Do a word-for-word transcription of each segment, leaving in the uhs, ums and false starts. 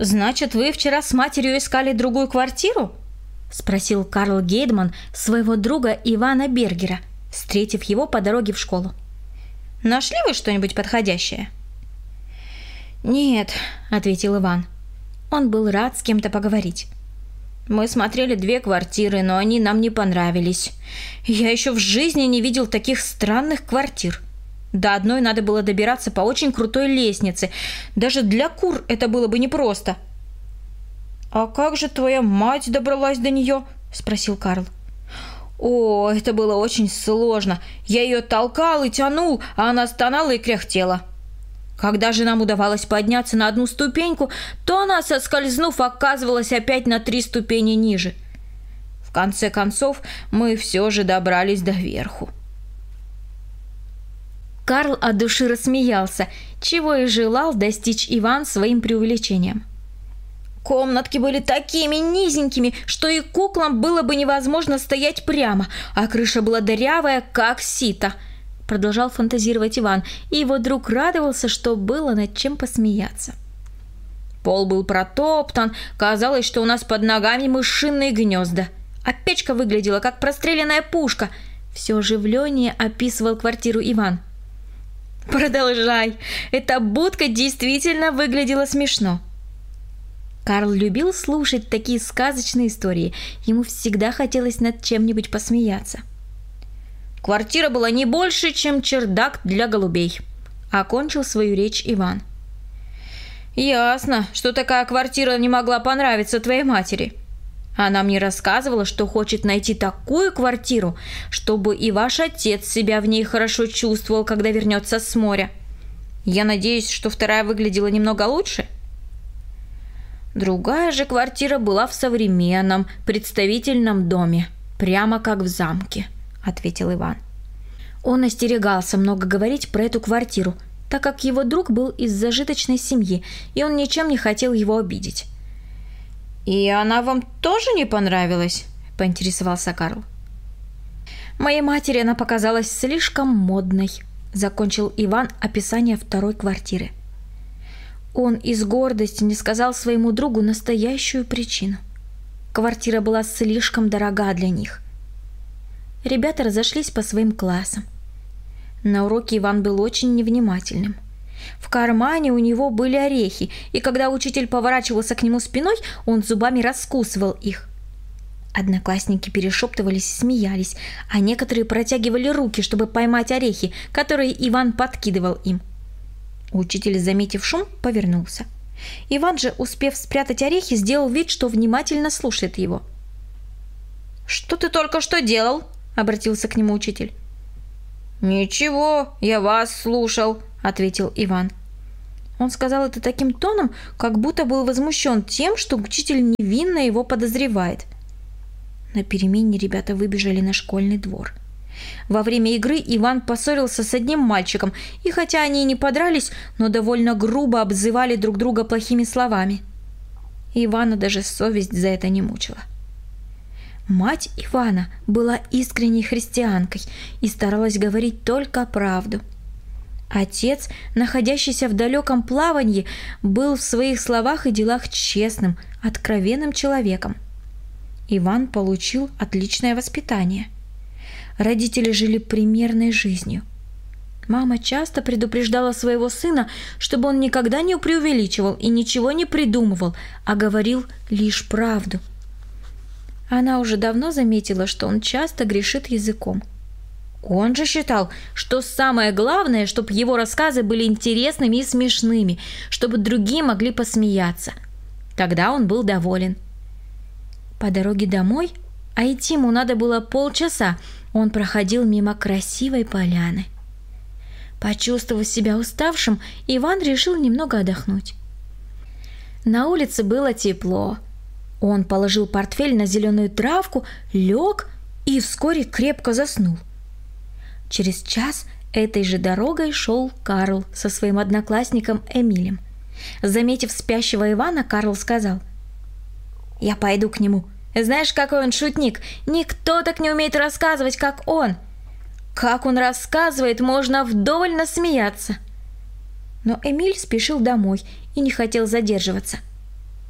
«Значит, вы вчера с матерью искали другую квартиру?» – спросил Карл Гейдман своего друга Ивана Бергера, встретив его по дороге в школу. «Нашли вы что-нибудь подходящее?» «Нет», – ответил Иван. Он был рад с кем-то поговорить. «Мы смотрели две квартиры, но они нам не понравились. Я еще в жизни не видел таких странных квартир. До одной надо было добираться по очень крутой лестнице. Даже для кур это было бы непросто». «А как же твоя мать добралась до нее?» – спросил Карл. «О, это было очень сложно. Я ее толкал и тянул, а она стонала и кряхтела. Когда же нам удавалось подняться на одну ступеньку, то она, соскользнув, оказывалась опять на три ступени ниже. В конце концов, мы все же добрались до верху». Карл от души рассмеялся, чего и желал достичь Иван своим преувеличением. «Комнатки были такими низенькими, что и куклам было бы невозможно стоять прямо, а крыша была дырявая, как сито», – продолжал фантазировать Иван, и его друг радовался, что было над чем посмеяться. «Пол был протоптан, казалось, что у нас под ногами мышиные гнезда, а печка выглядела как простреленная пушка», – все оживленнее описывал квартиру Иван. «Продолжай, эта будка действительно выглядела смешно». Карл любил слушать такие сказочные истории. Ему всегда хотелось над чем-нибудь посмеяться. «Квартира была не больше, чем чердак для голубей», – окончил свою речь Иван. «Ясно, что такая квартира не могла понравиться твоей матери. Она мне рассказывала, что хочет найти такую квартиру, чтобы и ваш отец себя в ней хорошо чувствовал, когда вернется с моря. Я надеюсь, что вторая выглядела немного лучше?» «Другая же квартира была в современном, представительном доме, прямо как в замке», – ответил Иван. Он остерегался много говорить про эту квартиру, так как его друг был из зажиточной семьи, и он ничем не хотел его обидеть. «И она вам тоже не понравилась?» – поинтересовался Карл. «Моей матери она показалась слишком модной», – закончил Иван описание второй квартиры. Он из гордости не сказал своему другу настоящую причину. Квартира была слишком дорога для них. Ребята разошлись по своим классам. На уроке Иван был очень невнимательным. В кармане у него были орехи, и когда учитель поворачивался к нему спиной, он зубами раскусывал их. Одноклассники перешептывались и смеялись, а некоторые протягивали руки, чтобы поймать орехи, которые Иван подкидывал им. Учитель, заметив шум, повернулся. Иван же, успев спрятать орехи, сделал вид, что внимательно слушает его. «Что ты только что делал?» – обратился к нему учитель. «Ничего, я вас слушал», – ответил Иван. Он сказал это таким тоном, как будто был возмущен тем, что учитель невинно его подозревает. На перемене ребята выбежали на школьный двор. Во время игры Иван поссорился с одним мальчиком, и хотя они и не подрались, но довольно грубо обзывали друг друга плохими словами. Ивана даже совесть за это не мучила. Мать Ивана была искренней христианкой и старалась говорить только правду. Отец, находящийся в далеком плавании, был в своих словах и делах честным, откровенным человеком. Иван получил отличное воспитание. Родители жили примерной жизнью. Мама часто предупреждала своего сына, чтобы он никогда не преувеличивал и ничего не придумывал, а говорил лишь правду. Она уже давно заметила, что он часто грешит языком. Он же считал, что самое главное, чтобы его рассказы были интересными и смешными, чтобы другие могли посмеяться. Тогда он был доволен. По дороге домой, а идти ему надо было полчаса, он проходил мимо красивой поляны. Почувствовав себя уставшим, Иван решил немного отдохнуть. На улице было тепло. Он положил портфель на зеленую травку, лег и вскоре крепко заснул. Через час этой же дорогой шел Карл со своим одноклассником Эмилем. Заметив спящего Ивана, Карл сказал: «Я пойду к нему. Знаешь, какой он шутник? Никто так не умеет рассказывать, как он. Как он рассказывает, можно вдоволь насмеяться». Но Эмиль спешил домой и не хотел задерживаться.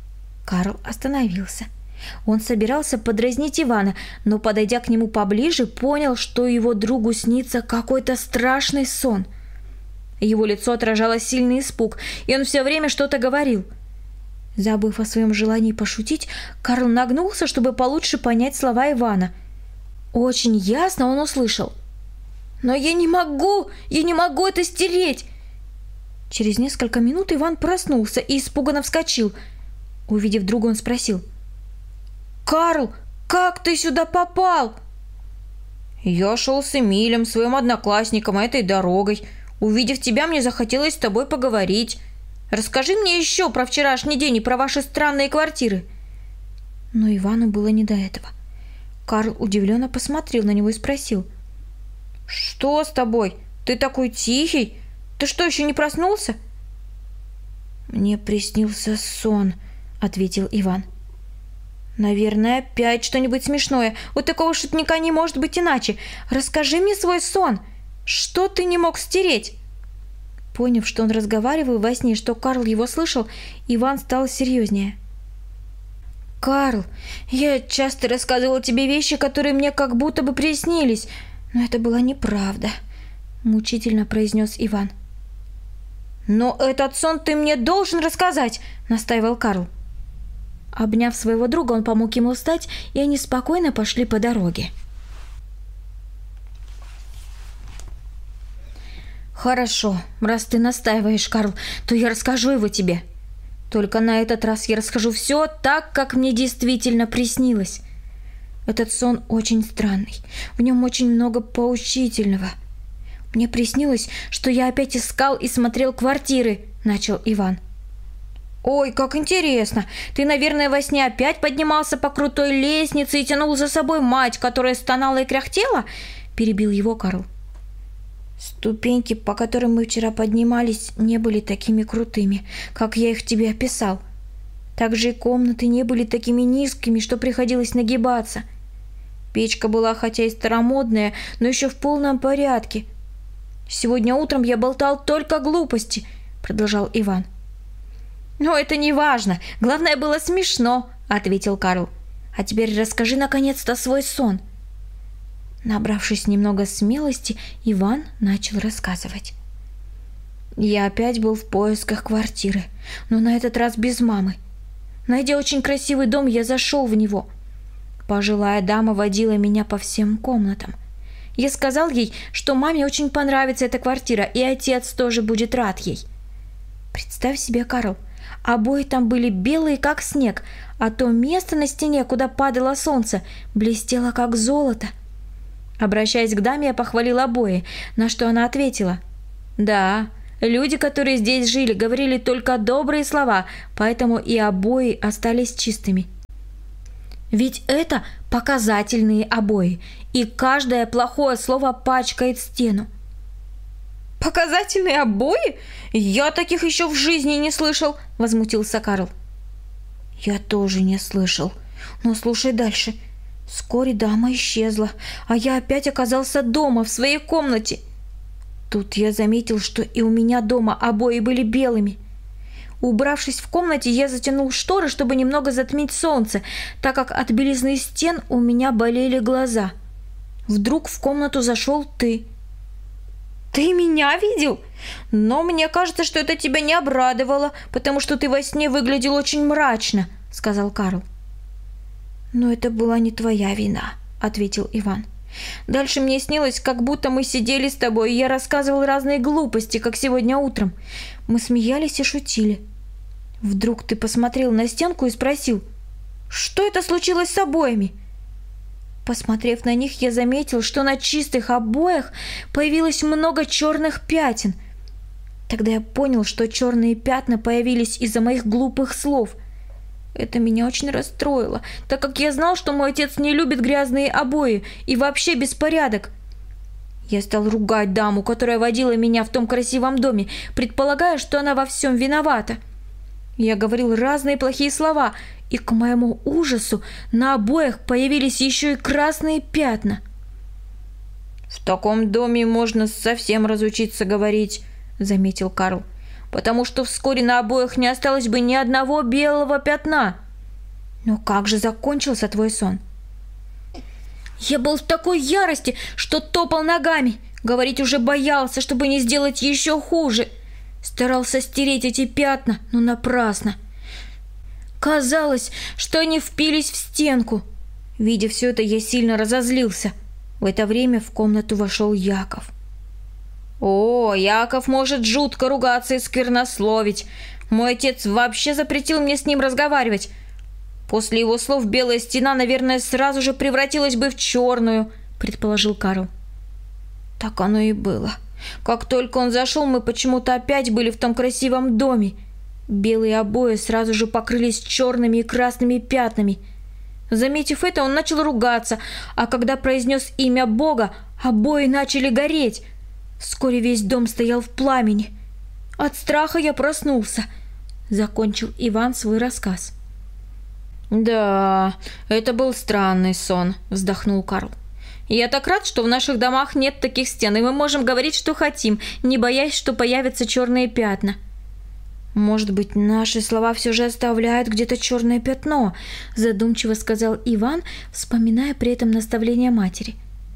Карл остановился. Он собирался подразнить Ивана, но, подойдя к нему поближе, понял, что его другу снится какой-то страшный сон. Его лицо отражало сильный испуг, и он все время что-то говорил. Забыв о своем желании пошутить, Карл нагнулся, чтобы получше понять слова Ивана. Очень ясно он услышал: «Но я не могу! Я не могу это стереть!» Через несколько минут Иван проснулся и испуганно вскочил. Увидев друга, он спросил: «Карл, как ты сюда попал?» «Я шел с Эмилем, своим одноклассником, этой дорогой. Увидев тебя, мне захотелось с тобой поговорить. Расскажи мне еще про вчерашний день и про ваши странные квартиры». Но Ивану было не до этого. Карл удивленно посмотрел на него и спросил: «Что с тобой? Ты такой тихий. Ты что, еще не проснулся?» «Мне приснился сон», — ответил Иван. «Наверное, опять что-нибудь смешное. У такого шутника не может быть иначе. Расскажи мне свой сон. Что ты не мог стереть?» Поняв, что он разговаривал во сне, что Карл его слышал, Иван стал серьезнее. «Карл, я часто рассказывал тебе вещи, которые мне как будто бы приснились, но это была неправда», — мучительно произнес Иван. «Но этот сон ты мне должен рассказать», — настаивал Карл. Обняв своего друга, он помог ему встать, и они спокойно пошли по дороге. «Хорошо, раз ты настаиваешь, Карл, то я расскажу его тебе. Только на этот раз я расскажу все так, как мне действительно приснилось. Этот сон очень странный, в нем очень много поучительного. Мне приснилось, что я опять искал и смотрел квартиры», — начал Иван. «Ой, как интересно! Ты, наверное, во сне опять поднимался по крутой лестнице и тянул за собой мать, которая стонала и кряхтела?» — перебил его Карл. «Ступеньки, по которым мы вчера поднимались, не были такими крутыми, как я их тебе описал. Также и комнаты не были такими низкими, что приходилось нагибаться. Печка была хотя и старомодная, но еще в полном порядке. Сегодня утром я болтал только глупости», — продолжал Иван. «Но это не важно. Главное, было смешно», — ответил Карл. «А теперь расскажи наконец-то свой сон». Набравшись немного смелости, Иван начал рассказывать. «Я опять был в поисках квартиры, но на этот раз без мамы. Найдя очень красивый дом, я зашел в него. Пожилая дама водила меня по всем комнатам. Я сказал ей, что маме очень понравится эта квартира, и отец тоже будет рад ей. Представь себе, Карл, обои там были белые, как снег, а то место на стене, куда падало солнце, блестело, как золото. Обращаясь к даме, я похвалил обои, на что она ответила: «Да, люди, которые здесь жили, говорили только добрые слова, поэтому и обои остались чистыми. Ведь это показательные обои, и каждое плохое слово пачкает стену». «Показательные обои? Я таких еще в жизни не слышал», — возмутился Карл. «Я тоже не слышал. Но слушай дальше. Вскоре дама исчезла, а я опять оказался дома, в своей комнате. Тут я заметил, что и у меня дома обои были белыми. Убравшись в комнате, я затянул шторы, чтобы немного затмить солнце, так как от белизны стен у меня болели глаза. Вдруг в комнату зашел ты». «Ты меня видел? Но мне кажется, что это тебя не обрадовало, потому что ты во сне выглядел очень мрачно», — сказал Карл. «Но это была не твоя вина», — ответил Иван. «Дальше мне снилось, как будто мы сидели с тобой, и я рассказывал разные глупости, как сегодня утром. Мы смеялись и шутили. Вдруг ты посмотрел на стенку и спросил: что это случилось с обоями? Посмотрев на них, я заметил, что на чистых обоях появилось много черных пятен. Тогда я понял, что черные пятна появились из-за моих глупых слов. Это меня очень расстроило, так как я знал, что мой отец не любит грязные обои и вообще беспорядок. Я стал ругать даму, которая водила меня в том красивом доме, предполагая, что она во всем виновата. Я говорил разные плохие слова, и к моему ужасу на обоях появились еще и красные пятна. «В таком доме можно совсем разучиться говорить», — заметил Карл, «потому что вскоре на обоях не осталось бы ни одного белого пятна». «Но как же закончился твой сон?» «Я был в такой ярости, что топал ногами. Говорить уже боялся, чтобы не сделать еще хуже. Старался стереть эти пятна, но напрасно. Казалось, что они впились в стенку. Видя все это, я сильно разозлился. В это время в комнату вошел Яков. О, Яков может жутко ругаться и сквернословить. Мой отец вообще запретил мне с ним разговаривать. После его слов белая стена, наверное, сразу же превратилась бы в черную, предположил Карл. Так оно и было. Как только он зашел, мы почему-то опять были в том красивом доме. Белые обои сразу же покрылись черными и красными пятнами. Заметив это, он начал ругаться, а когда произнес имя Бога, обои начали гореть. Вскоре весь дом стоял в пламени. От страха я проснулся. Закончил Иван свой рассказ. «Да, это был странный сон», – вздохнул Карл. «Я так рад, что в наших домах нет таких стен, и мы можем говорить, что хотим, не боясь, что появятся черные пятна». «Может быть, наши слова все же оставляют где-то черное пятно», – задумчиво сказал Иван, вспоминая при этом наставление матери.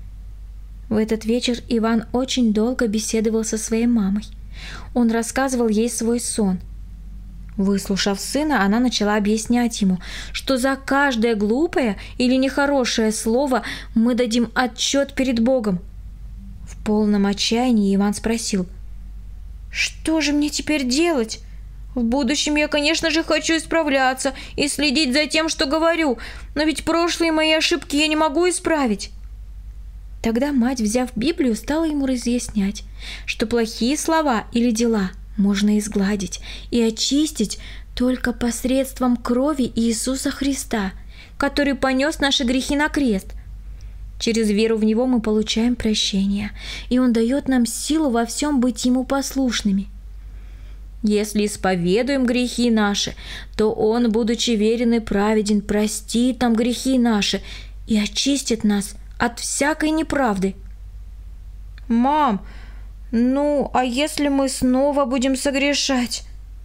В этот вечер Иван очень долго беседовал со своей мамой. Он рассказывал ей свой сон. Выслушав сына, она начала объяснять ему, что за каждое глупое или нехорошее слово мы дадим отчет перед Богом. В полном отчаянии Иван спросил: «Что же мне теперь делать? В будущем я, конечно же, хочу исправляться и следить за тем, что говорю, но ведь прошлые мои ошибки я не могу исправить». Тогда мать, взяв Библию, стала ему разъяснять, что плохие слова или дела можно изгладить и очистить только посредством крови Иисуса Христа, который понес наши грехи на крест. Через веру в Него мы получаем прощение, и Он дает нам силу во всем быть Ему послушными. Если исповедуем грехи наши, то Он, будучи верен и праведен, простит нам грехи наши и очистит нас от всякой неправды. «Мам, ну, а если мы снова будем согрешать?»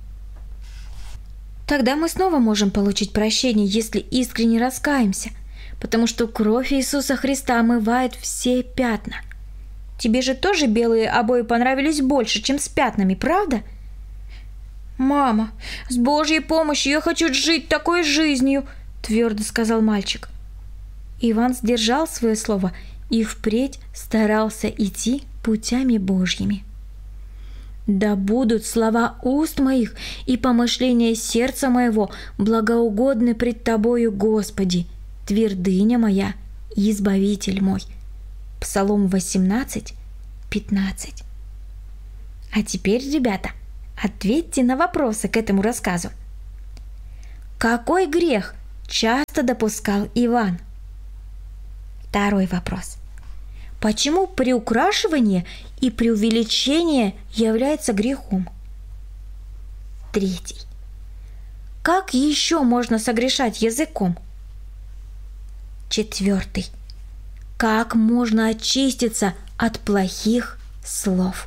«Тогда мы снова можем получить прощение, если искренне раскаемся, потому что кровь Иисуса Христа омывает все пятна. Тебе же тоже белые обои понравились больше, чем с пятнами, правда?» «Мама, с Божьей помощью я хочу жить такой жизнью», – твердо сказал мальчик. Иван сдержал свое слово и впредь старался идти путями Божьими. «Да будут слова уст моих и помышления сердца моего благоугодны пред Тобою, Господи, твердыня моя и избавитель мой». Псалом восемнадцать, пятнадцать. А теперь, ребята, ответьте на вопросы к этому рассказу. Какой грех часто допускал Иван? Второй вопрос. Почему приукрашивание и преувеличение является грехом? Третий. Как еще можно согрешать языком? Четвертый. Как можно очиститься от плохих слов?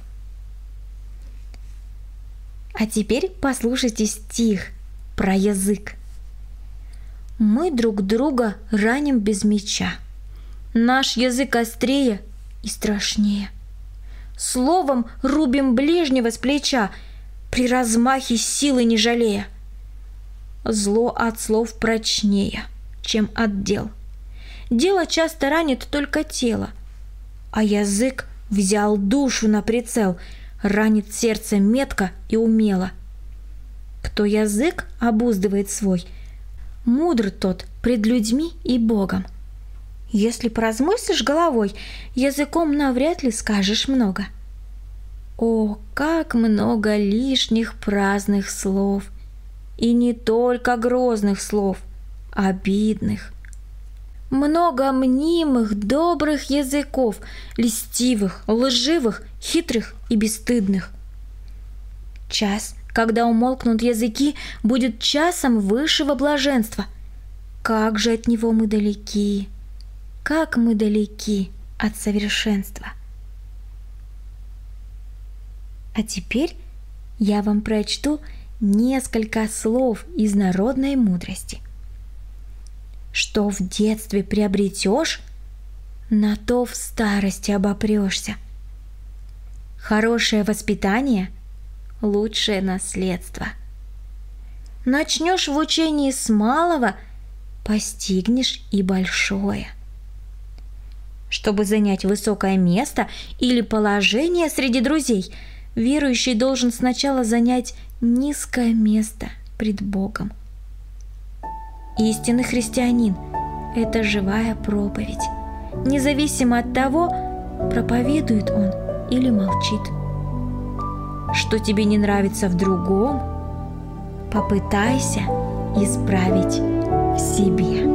А теперь послушайте стих про язык. «Мы друг друга раним без меча. Наш язык острее и страшнее. Словом рубим ближнего с плеча, при размахе силы не жалея. Зло от слов прочнее, чем от дел. Дело часто ранит только тело, а язык взял душу на прицел, ранит сердце метко и умело. Кто язык обуздывает свой, мудр тот пред людьми и Богом. Если поразмыслишь головой, языком навряд ли скажешь много. О, как много лишних праздных слов! И не только грозных слов, обидных. Много мнимых, добрых языков, льстивых, лживых, хитрых и бесстыдных. Час, когда умолкнут языки, будет часом высшего блаженства. Как же от него мы далеки! Как мы далеки от совершенства. А теперь я вам прочту несколько слов из народной мудрости. Что в детстве приобретешь, на то в старости обопрешься. Хорошее воспитание – лучшее наследство. Начнешь в учении с малого, постигнешь и большое. Чтобы занять высокое место или положение среди друзей, верующий должен сначала занять низкое место пред Богом. Истинный христианин – это живая проповедь, независимо от того, проповедует он или молчит. Что тебе не нравится в другом, попытайся исправить в себе.